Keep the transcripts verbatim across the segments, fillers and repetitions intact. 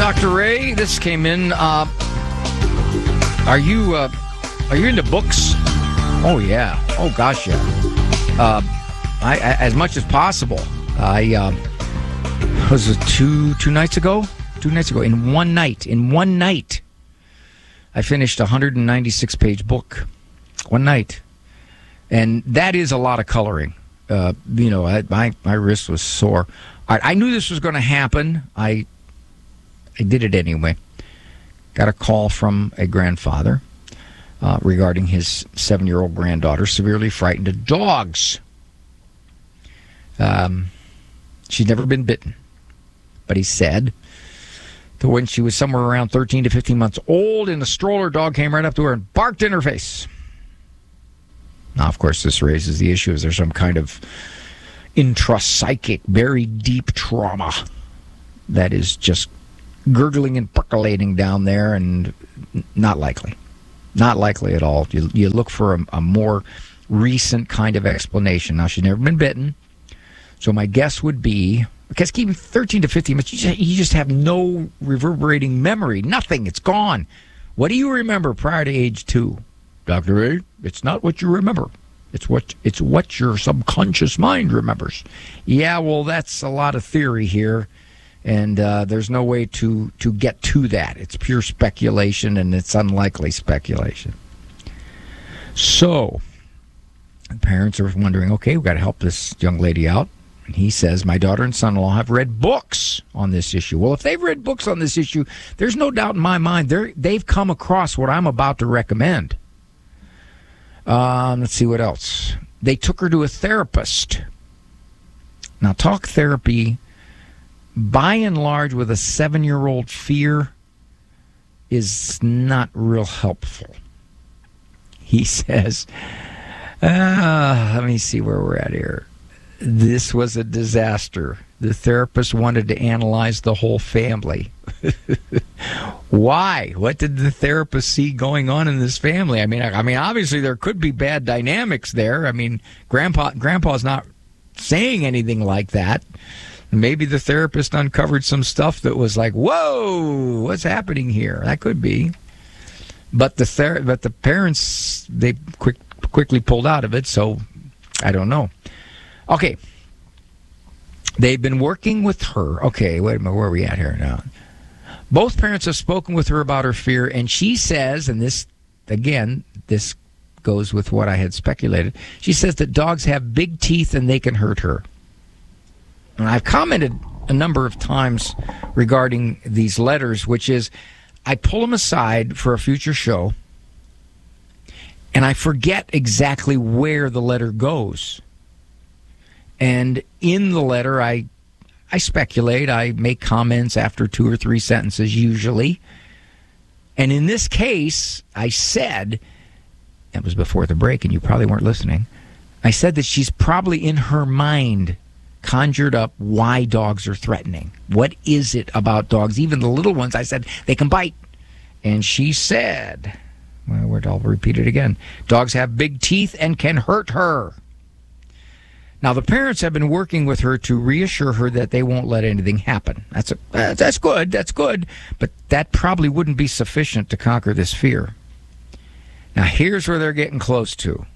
Doctor Ray. This came in. Uh, are you uh, are you into books? Oh yeah. Oh gosh, yeah. Uh, I, I as much as possible. I uh, was it two two nights ago? Two nights ago. In one night. In one night, I finished a one hundred ninety-six page book. One night, and that is a lot of coloring. Uh, you know, I, my my wrist was sore. I, I knew this was going to happen. I. I did it anyway. Got a call from a grandfather uh, regarding his seven-year-old granddaughter severely frightened of dogs. Um, she'd never been bitten, but he said that when she was somewhere around thirteen to fifteen months old, in the stroller, dog came right up to her and barked in her face. Now, of course, this raises the issue: is there some kind of intrapsychic, very deep trauma that is just gurgling and percolating down there? And not likely. Not likely at all. You, you look for a, a more recent kind of explanation. Now, she's never been bitten, so my guess would be, because keeping thirteen to fifteen minutes, you just, you just have no reverberating memory. Nothing. It's gone. What do you remember prior to age two? Doctor A, it's not what you remember. It's what, it's what your subconscious mind remembers. Yeah, well, that's a lot of theory here. And uh, there's no way to, to get to that. It's pure speculation, and it's unlikely speculation. So, the parents are wondering, okay, we've got to help this young lady out. And he says, my daughter and son-in-law have read books on this issue. Well, if they've read books on this issue, there's no doubt in my mind they're, they've come across what I'm about to recommend. Um, let's see what else. They took her to a therapist. Now, talk therapy, by and large, with a seven-year-old fear, is not real helpful. He says, uh, let me see where we're at here. This was a disaster. The therapist wanted to analyze the whole family. Why? What did the therapist see going on in this family? I mean, I, I mean, obviously there could be bad dynamics there. I mean, Grandpa, Grandpa's not saying anything like that. Maybe the therapist uncovered some stuff that was like, whoa, what's happening here? That could be. But the ther- but the parents, they quick quickly pulled out of it, so I don't know. Okay. They've been working with her. Okay, wait a minute, where are we at here now? Both parents have spoken with her about her fear, and she says, and this, again, this goes with what I had speculated, she says that dogs have big teeth and they can hurt her. And I've commented a number of times regarding these letters, which is I pull them aside for a future show, and I forget exactly where the letter goes. And in the letter, I I speculate, I make comments after two or three sentences usually. And in this case, I said, that was before the break, and you probably weren't listening, I said that she's probably in her mind conjured up why dogs are threatening. What is it about dogs? Even the little ones, I said, they can bite. And she said, well, I'll repeat it again, dogs have big teeth and can hurt her. Now, the parents have been working with her to reassure her that they won't let anything happen. That's a, uh, that's good, that's good. But that probably wouldn't be sufficient to conquer this fear. Now, here's where they're getting close to.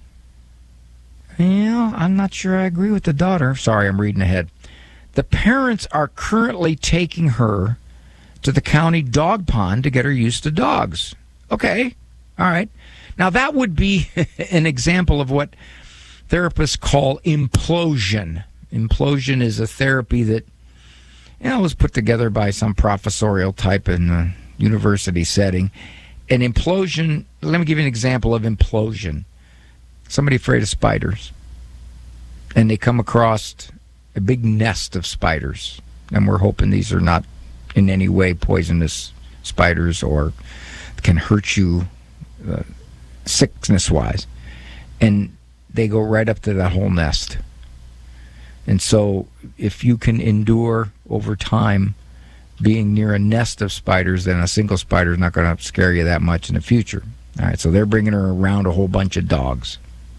Well, I'm not sure I agree with the daughter. Sorry, I'm reading ahead. The parents are currently taking her to the county dog pond to get her used to dogs. Okay, all right. Now, that would be an example of what therapists call implosion. Implosion is a therapy that, you know, was put together by some professorial type in a university setting. An implosion, let me give you an example of implosion. Somebody afraid of spiders, and they come across a big nest of spiders, and we're hoping these are not in any way poisonous spiders or can hurt you uh, sickness-wise. And they go right up to that whole nest. And so if you can endure over time being near a nest of spiders, then a single spider is not going to scare you that much in the future. All right, so they're bringing her around a whole bunch of dogs.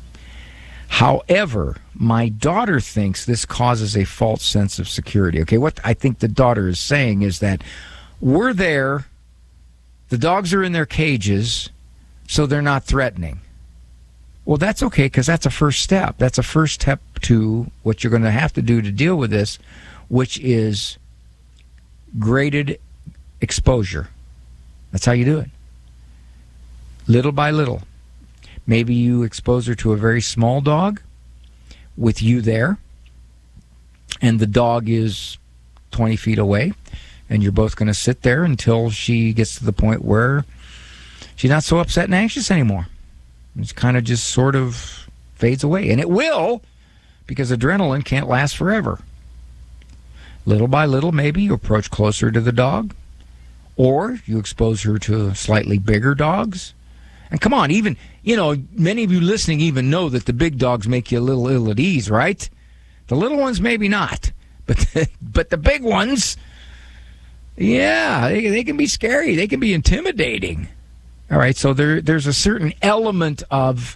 However, my daughter thinks this causes a false sense of security. Okay, what I think the daughter is saying is that, we're there, the dogs are in their cages, so they're not threatening. Well, that's okay, because that's a first step. That's a first step to what you're going to have to do to deal with this, which is graded exposure. That's how you do it. Little by little. Maybe you expose her to a very small dog with you there, and the dog is twenty feet away, and you're both going to sit there until she gets to the point where she's not so upset and anxious anymore. It's kind of just sort of fades away. And it will, because adrenaline can't last forever. Little by little, maybe you approach closer to the dog, or you expose her to slightly bigger dogs. And come on, even, you know, many of you listening even know that the big dogs make you a little ill at ease, right? The little ones, maybe not. But the, but the big ones, yeah, they, they can be scary. They can be intimidating. All right, so there there's a certain element of